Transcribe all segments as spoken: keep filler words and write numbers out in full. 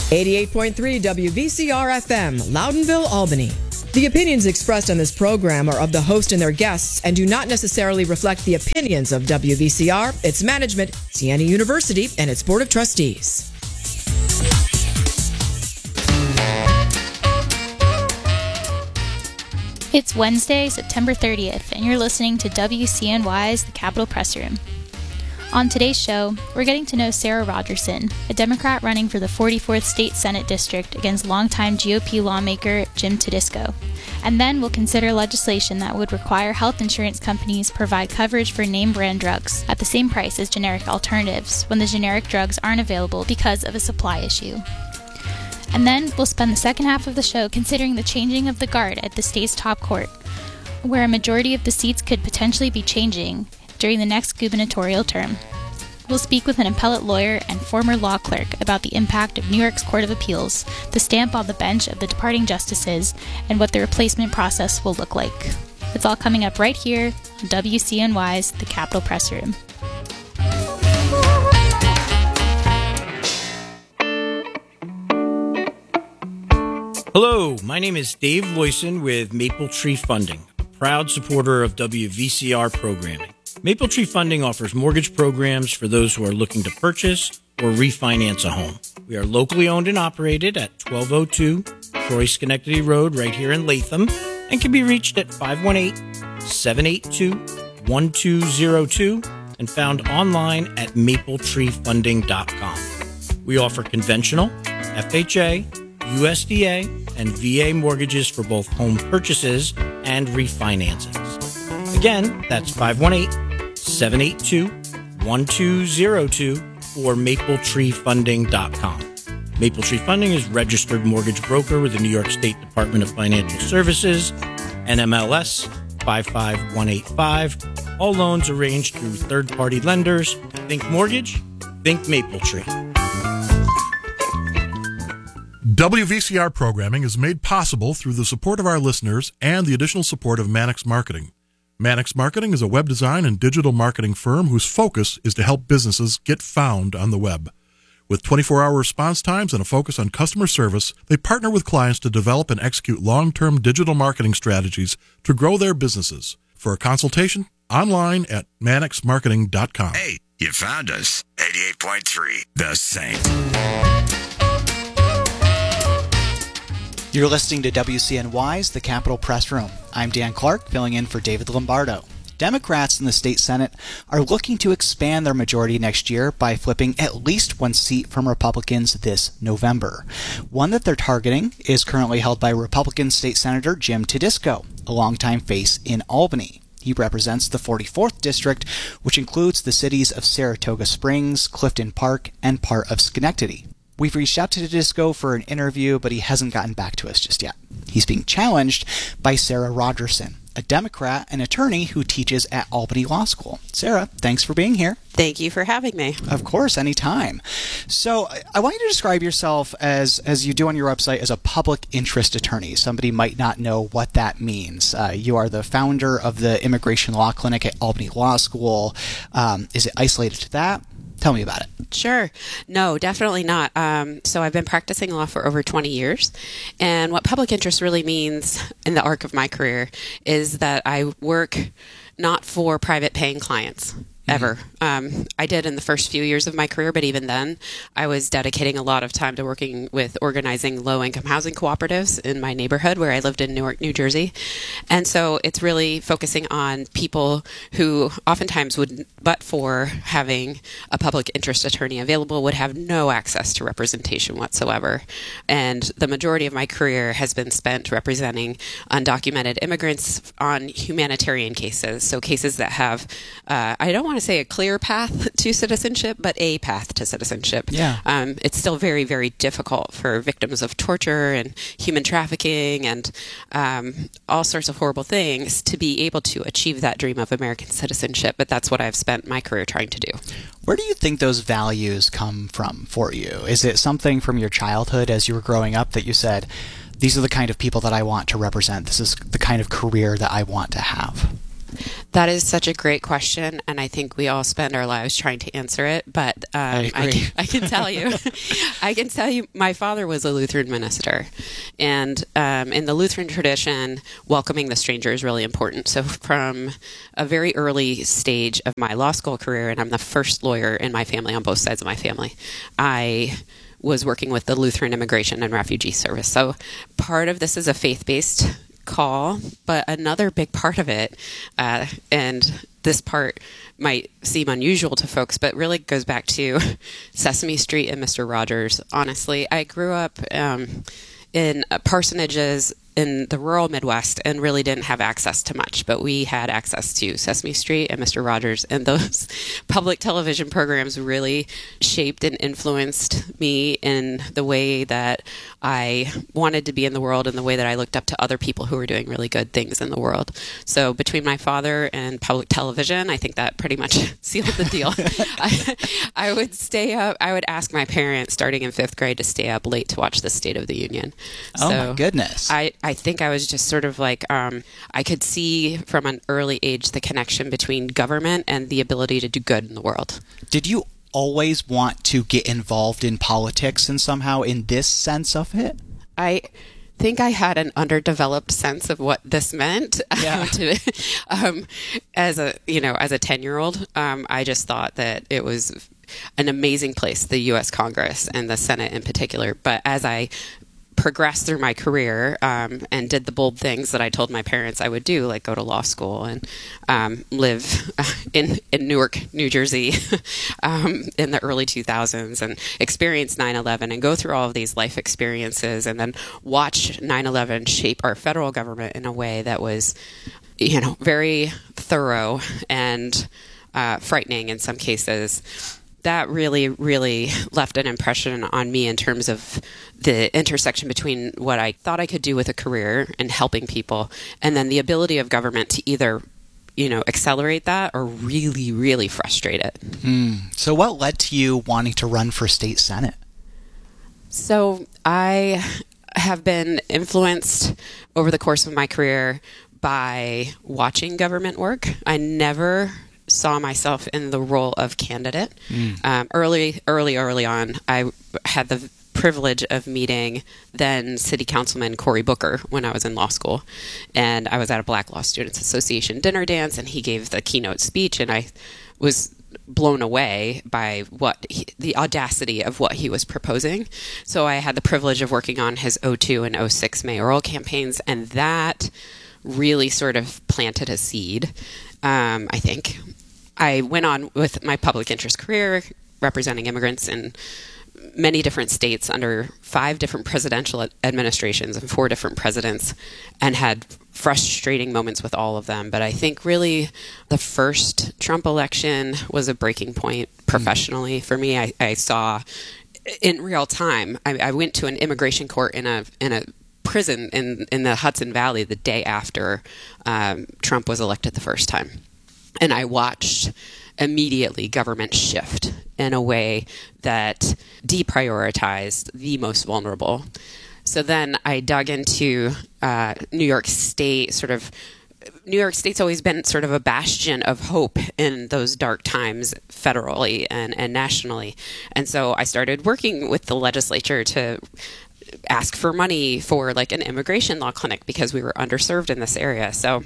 eighty-eight point three W V C R F M, Loudonville, Albany. The opinions expressed on this program are of the host and their guests and do not necessarily reflect the opinions of W V C R, its management, Siena University, and its Board of Trustees. It's Wednesday, September thirtieth, and you're listening to W C N Y's The Capitol Press Room. On today's show, we're getting to know Sarah Rogerson, a Democrat running for the forty-fourth State Senate District against longtime G O P lawmaker Jim Tedisco. And then we'll consider legislation that would require health insurance companies provide coverage for name-brand drugs at the same price as generic alternatives when the generic drugs aren't available because of a supply issue. And then we'll spend the second half of the show considering the changing of the guard at the state's top court, where a majority of the seats could potentially be changing during the next gubernatorial term. We'll speak with an appellate lawyer and former law clerk about the impact of New York's Court of Appeals, the stamp on the bench of the departing justices, and what the replacement process will look like. It's all coming up right here on W C N Y's The Capitol Press Room. Hello, my name is Dave Loyson with Maple Tree Funding, a proud supporter of W V C R programming. Maple Tree Funding offers mortgage programs for those who are looking to purchase or refinance a home. We are locally owned and operated at twelve oh two Troy Schenectady Road right here in Latham and can be reached at five one eight, seven eight two, one two zero two and found online at maple tree funding dot com. We offer conventional, F H A, U S D A, and V A mortgages for both home purchases and refinancings. Again, that's five one eight, seven eight two, one two zero two or maple tree funding dot com. Maple Tree Funding is registered mortgage broker with the New York State Department of Financial Services, N M L S five five one eight five. All loans arranged through third-party lenders. Think mortgage, think Maple Tree. W V C R programming is made possible through the support of our listeners and the additional support of Mannix Marketing. Mannix Marketing is a web design and digital marketing firm whose focus is to help businesses get found on the web. With twenty-four hour response times and a focus on customer service, they partner with clients to develop and execute long-term digital marketing strategies to grow their businesses. For a consultation, online at mannix marketing dot com. Hey, you found us. eighty-eight point three, The Saint. You're listening to W C N Y's The Capitol Press Room. I'm Dan Clark, filling in for David Lombardo. Democrats in the state Senate are looking to expand their majority next year by flipping at least one seat from Republicans this November. One that they're targeting is currently held by Republican State Senator Jim Tedisco, a longtime face in Albany. He represents the forty-fourth District, which includes the cities of Saratoga Springs, Clifton Park, and part of Schenectady. We've reached out to Tedisco for an interview, but he hasn't gotten back to us just yet. He's being challenged by Sarah Rogerson, a Democrat and attorney who teaches at Albany Law School. Sarah, thanks for being here. Thank you for having me. Of course, anytime. So I want you to describe yourself as, as you do on your website, as a public interest attorney. Somebody might not know what that means. Uh, you are the founder of the Immigration Law Clinic at Albany Law School. Um, is it isolated to that? Tell me about it. Sure. No, definitely not. Um, so I've been practicing law for over twenty years. And what public interest really means in the arc of my career is that I work not for private paying clients. Ever. Um, I did in the first few years of my career, but even then, I was dedicating a lot of time to working with organizing low-income housing cooperatives in my neighborhood where I lived in Newark, New Jersey. And so it's really focusing on people who oftentimes would, but for having a public interest attorney available, would have no access to representation whatsoever. And the majority of my career has been spent representing undocumented immigrants on humanitarian cases, so cases that have, uh, I don't want to say a clear path to citizenship, but a path to citizenship. Yeah. Um, it's still very, very difficult for victims of torture and human trafficking and um, all sorts of horrible things to be able to achieve that dream of American citizenship. But that's what I've spent my career trying to do. Where do you think those values come from for you? Is it something from your childhood as you were growing up that you said, these are the kind of people that I want to represent. This is the kind of career that I want to have? That is such a great question, and I think we all spend our lives trying to answer it. But um, I, I, can, I can tell you, I can tell you, my father was a Lutheran minister, and um, in the Lutheran tradition, welcoming the stranger is really important. So from a very early stage of my law school career, and I'm the first lawyer in my family on both sides of my family, I was working with the Lutheran Immigration and Refugee Service. So part of this is a faith-based call, but another big part of it, uh, and this part might seem unusual to folks, but really goes back to Sesame Street and Mister Rogers. Honestly, I grew up um, in parsonages in the rural Midwest and really didn't have access to much, but we had access to Sesame Street and Mister Rogers, and those public television programs really shaped and influenced me in the way that I wanted to be in the world and the way that I looked up to other people who were doing really good things in the world. So between my father and public television, I think that pretty much sealed the deal. I, I would stay up, I would ask my parents starting in fifth grade to stay up late to watch the State of the Union. Oh so my goodness. I, I think I was just sort of like, um, I could see from an early age the connection between government and the ability to do good in the world. Did you always want to get involved in politics and somehow in this sense of it? I think I had an underdeveloped sense of what this meant. Yeah. to, um, as a, you know, as a ten-year-old, um, I just thought that it was an amazing place, the U S Congress and the Senate in particular. But as I progressed through my career um, and did the bold things that I told my parents I would do, like go to law school and um, live in, in Newark, New Jersey um, in the early two thousands and experience nine eleven and go through all of these life experiences and then watch nine eleven shape our federal government in a way that was, you know, very thorough and uh, frightening in some cases. That really, really left an impression on me in terms of the intersection between what I thought I could do with a career and helping people, and then the ability of government to either, you know, accelerate that or really, really frustrate it. Mm. So what led to you wanting to run for state senate? So I have been influenced over the course of my career by watching government work. I never saw myself in the role of candidate. Mm. Um, early, early, early on, I had the privilege of meeting then City Councilman Cory Booker when I was in law school. And I was at a Black Law Students Association dinner dance, and he gave the keynote speech, and I was blown away by what he, the audacity of what he was proposing. So I had the privilege of working on his oh two and oh six mayoral campaigns, and that really sort of planted a seed, um, I think. I went on with my public interest career, representing immigrants in many different states under five different presidential administrations and four different presidents, and had frustrating moments with all of them. But I think really the first Trump election was a breaking point professionally for me. I, I saw in real time, I, I went to an immigration court in a in a prison in, in the Hudson Valley the day after um, Trump was elected the first time. And I watched immediately government shift in a way that deprioritized the most vulnerable. So then I dug into uh, New York State. Sort of, New York State's always been sort of a bastion of hope in those dark times federally and, and nationally. And so I started working with the legislature to ask for money for like an immigration law clinic because we were underserved in this area. So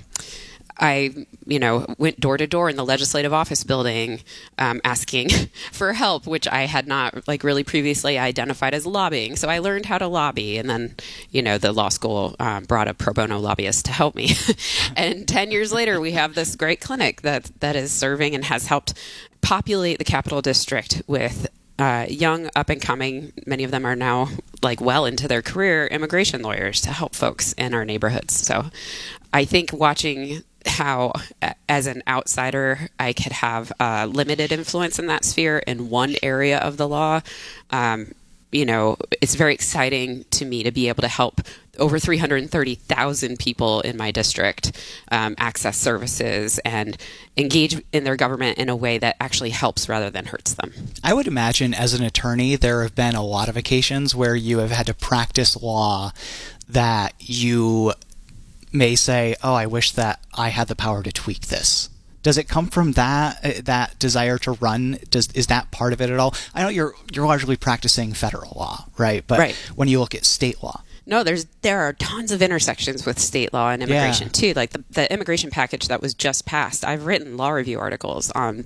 I, you know, went door to door in the legislative office building, um, asking for help, which I had not like really previously identified as lobbying. So I learned how to lobby, and then, you know, the law school um, brought a pro bono lobbyist to help me. And ten years later, we have this great clinic that that is serving and has helped populate the Capital District with uh, young, up and coming. Many of them are now like well into their career immigration lawyers to help folks in our neighborhoods. So I think watching how, as an outsider, I could have uh, limited influence in that sphere in one area of the law. Um, you know, it's very exciting to me to be able to help over three hundred thirty thousand people in my district um, access services and engage in their government in a way that actually helps rather than hurts them. I would imagine as an attorney, there have been a lot of occasions where you have had to practice law that you may say, oh, I wish that I had the power to tweak this. Does it come from that uh, that desire to run? Does is that part of it at all? I know you're you're largely practicing federal law, right? But right. when you look at state law, no, there's there are tons of intersections with state law and immigration yeah. too. Like the, the immigration package that was just passed, I've written law review articles on